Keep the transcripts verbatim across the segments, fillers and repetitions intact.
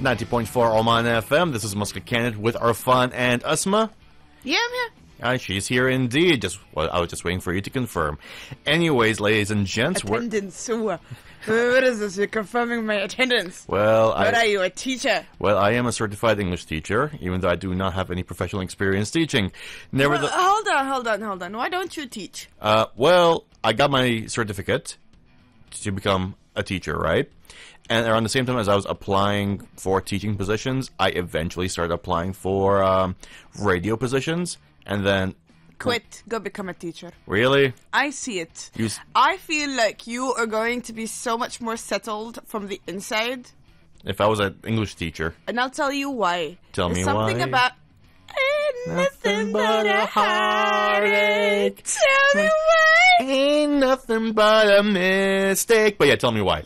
ninety point four Oman F M. This is Muscat Kenneth with Arfan and Asma. Yeah, I'm here. Uh, she's here indeed. Just well, I was just waiting for you to confirm. Anyways, ladies and gents, attendance. We're... What is this? You're confirming my attendance. Well, what I, are you, a teacher? Well, I am a certified English teacher, even though I do not have any professional experience teaching. Never. Well, hold on, hold on, hold on. Why don't you teach? Uh, well, I got my certificate to become a teacher, right? And around the same time as I was applying for teaching positions, I eventually started applying for um, radio positions, and then... Quit. Go become a teacher. Really? I see it. You s- I feel like you are going to be so much more settled from the inside. If I was an English teacher. And I'll tell you why. Tell There's me something why. Something about... Ain't nothing but a heartache. Tell me why. Ain't nothing but a mistake. But yeah, tell me why.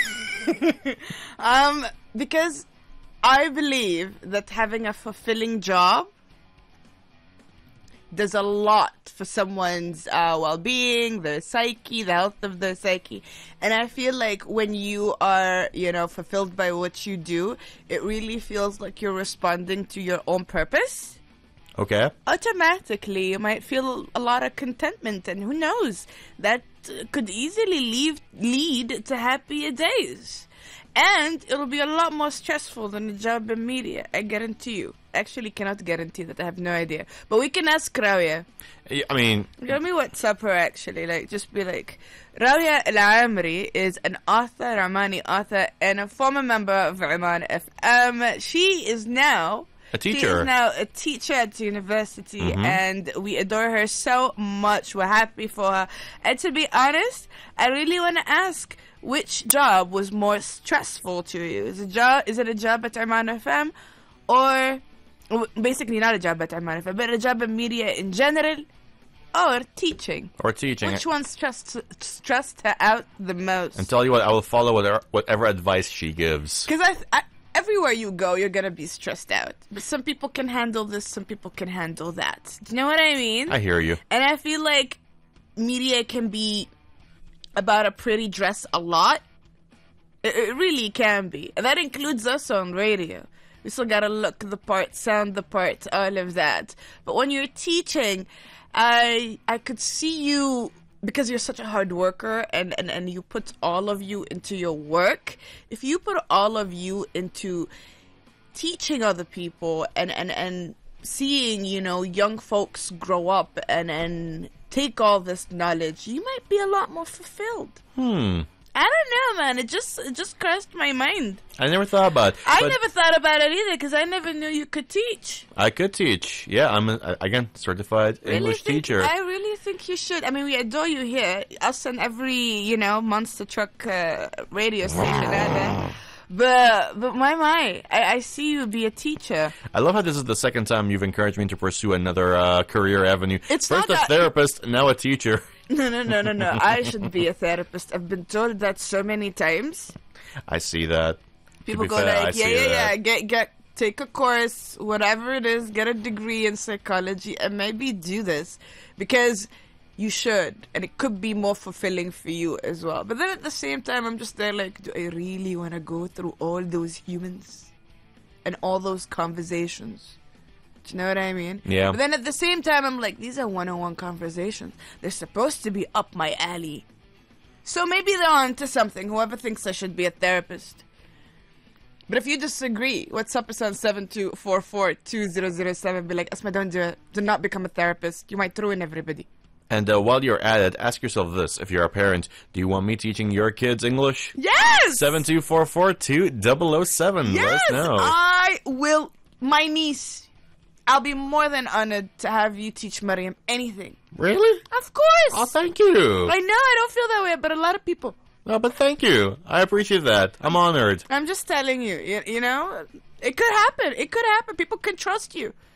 um, because I believe that having a fulfilling job does a lot for someone's uh, well-being, their psyche, the health of their psyche. And I feel like when you are, you know, fulfilled by what you do, it really feels like you're responding to your own purpose. Okay. Automatically, you might feel a lot of contentment, and who knows, that uh, could easily leave, lead to happier days. And it'll be a lot more stressful than a job in media, I guarantee you. Actually, cannot guarantee that, I have no idea. But we can ask Rawia. I mean... Let me WhatsApp her, actually. Like, just be like, Rawia Al-Amri is an author, Omani author, and a former member of Oman F M. She is now... A teacher. She is now a teacher at the university, mm-hmm. and we adore her so much. We're happy for her. And to be honest, I really want to ask, which job was more stressful to you? Is it, job, is it a job at Oman F M, or basically not a job at Oman F M, but a job in media in general, or teaching? Or teaching. Which one stressed, stressed her out the most? And tell you what, I will follow whatever, whatever advice she gives. Because I... I Everywhere you go, you're going to be stressed out. But some people can handle this, some people can handle that. Do you know what I mean? I hear you. And I feel like media can be about a pretty dress a lot. It, it really can be. And that includes us on radio. We still got to look the part, sound the part, all of that. But when you're teaching, I I could see you... Because you're such a hard worker and, and, and you put all of you into your work, if you put all of you into teaching other people and, and, and seeing, you know, young folks grow up and, and take all this knowledge, you might be a lot more fulfilled. Hmm. I don't know, man. It just it just crossed my mind. I never thought about it. I never thought about it either because I never knew you could teach. I could teach. Yeah, I'm, a, again, certified really English think, teacher. I really think you should. I mean, we adore you here. Us and every, you know, monster truck uh, radio station out there. But, but my, my, I, I see you be a teacher. I love how this is the second time you've encouraged me to pursue another uh, career avenue. It's First not a therapist, now a teacher. No, no, no, no, no. I should be a therapist. I've been told that so many times. I see that. People go fair, like, I yeah, yeah, that. yeah, get, get, take a course, whatever it is, get a degree in psychology, and maybe do this. Because you should, and it could be more fulfilling for you as well. But then at the same time, I'm just there like, do I really want to go through all those humans and all those conversations? Do you know what I mean? Yeah. But then at the same time, I'm like, these are one-on-one conversations. They're supposed to be up my alley. So maybe they're onto something, whoever thinks I should be a therapist. But if you disagree, WhatsApp us on seven two four four two zero zero seven. Be like, Asma, don't do it. Do not become a therapist. You might ruin everybody. And uh, while you're at it, ask yourself this. If you're a parent, do you want me teaching your kids English? Yes! seven two four four two zero zero seven. Yes! Let us know. I will. My niece. I'll be more than honored to have you teach Mariam anything. Really? Of course. Oh, thank you. I know, I don't feel that way, but a lot of people. No, but thank you. I appreciate that. I'm honored. I'm just telling you, you, you know, it could happen. It could happen. People can trust you.